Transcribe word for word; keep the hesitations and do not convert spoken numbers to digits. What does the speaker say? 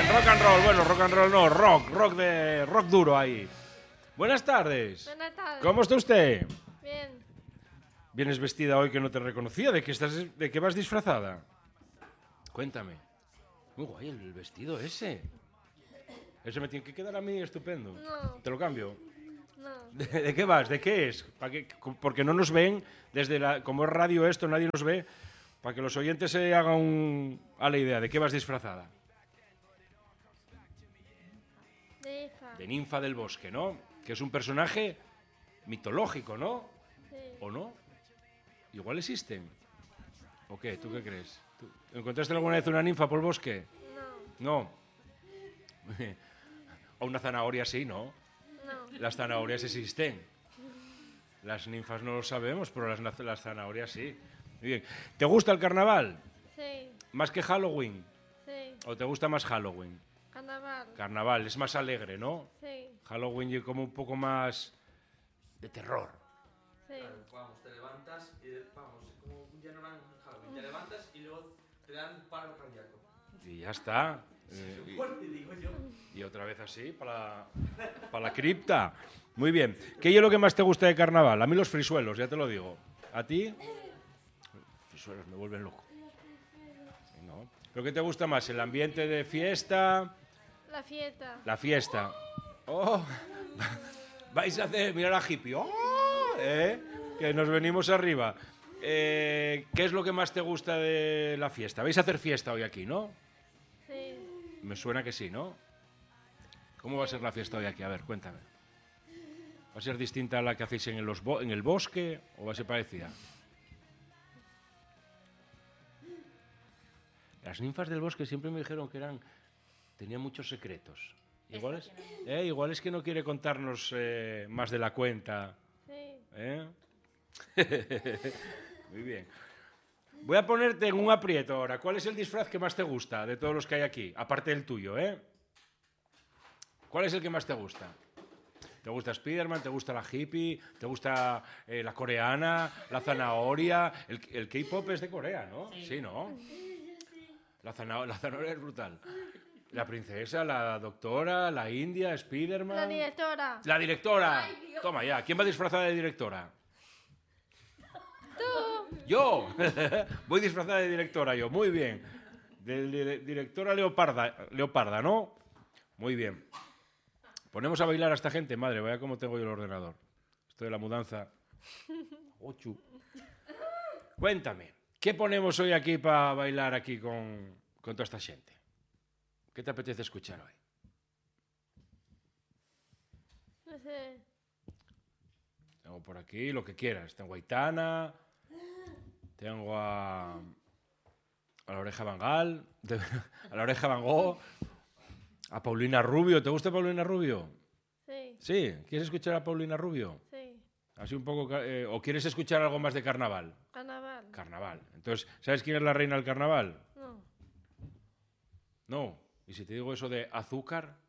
bien, rock and roll. Bueno, rock and roll no, rock, rock de rock duro ahí. Buenas tardes. Buenas tardes. ¿Cómo está usted? Bien. Vienes vestida hoy que no te reconocía. ¿De qué estás, de qué vas disfrazada? Cuéntame. Muy guay el vestido ese. Ese me tiene que quedar a mí estupendo. No. ¿Te lo cambio? No. ¿De, de qué vas? ¿De qué es? ¿Para qué? Porque no nos ven desde la, como es radio esto, nadie nos ve. Para que los oyentes se hagan un, a la idea de qué vas disfrazada. De hija. De ninfa del bosque, ¿no? Que es un personaje mitológico, ¿no? Sí. ¿O no? Igual existen. ¿O qué? ¿Tú qué crees? ¿Tú encontraste alguna vez una ninfa por el bosque? No. No. O una zanahoria sí, ¿no? No. Las zanahorias existen. Las ninfas no lo sabemos, pero las, las zanahorias sí. Muy bien. ¿Te gusta el carnaval? Sí. ¿Más que Halloween? Sí. ¿O te gusta más Halloween? Carnaval. Carnaval, es más alegre, ¿no? Sí. Halloween es como un poco más de terror. Sí. Vamos, te levantas y vamos, como ya no eran Halloween, te levantas y luego te dan paro cardíaco. Y ya está. Eh, y- Fuerte, digo yo. Y otra vez así, para la, para la cripta. Muy bien. ¿Qué es lo que más te gusta de carnaval? A mí los frisuelos, ya te lo digo. ¿A ti? Los frisuelos me vuelven loco. Sí, ¿no? ¿Pero qué te gusta más? ¿El ambiente de fiesta? La fiesta. La fiesta. ¡Oh! Vais a hacer... Mira la hippie. ¡Oh! ¿Eh? Que nos venimos arriba. Eh, ¿Qué es lo que más te gusta de la fiesta? ¿Vais a hacer fiesta hoy aquí, no? Sí. Me suena que sí, ¿no? ¿Cómo va a ser la fiesta hoy aquí? A ver, cuéntame. ¿Va a ser distinta a la que hacéis en, los bo- en el bosque o va a ser parecida? Las ninfas del bosque siempre me dijeron que eran tenían muchos secretos. Igual es, eh, igual es que no quiere contarnos eh, más de la cuenta. Sí. ¿Eh? Muy bien. Voy a ponerte en un aprieto ahora. ¿Cuál es el disfraz que más te gusta de todos los que hay aquí? Aparte del tuyo, ¿eh? ¿Cuál es el que más te gusta? ¿Te gusta Spiderman? ¿Te gusta la hippie? ¿Te gusta eh, la coreana? ¿La zanahoria? El, el K-pop es de Corea, ¿no? Sí, sí, ¿no? La, zana- la zanahoria es brutal. La princesa, la doctora, la india, Spiderman... La directora. La directora. Toma ya. ¿Quién va disfrazada de directora? Tú. Yo. Voy disfrazada de directora yo. Muy bien. De, de- directora leoparda, leoparda, ¿no? Muy bien. Ponemos a bailar a esta gente. Madre, vaya cómo tengo yo el ordenador. Esto de la mudanza. Ocho. Cuéntame. ¿Qué ponemos hoy aquí para bailar aquí con, con toda esta gente? ¿Qué te apetece escuchar hoy? No sé. Tengo por aquí lo que quieras. Tengo a Aitana, tengo a, a la oreja Van Gaal, de- a la oreja Van Gogh, a Paulina Rubio. ¿Te gusta Paulina Rubio? Sí. Sí. ¿Quieres escuchar a Paulina Rubio? Sí. Así un poco... ca- eh, ¿O quieres escuchar algo más de carnaval? Carnaval. Carnaval. Entonces, ¿sabes quién es la reina del carnaval? No. No. ¿Y si te digo eso de azúcar?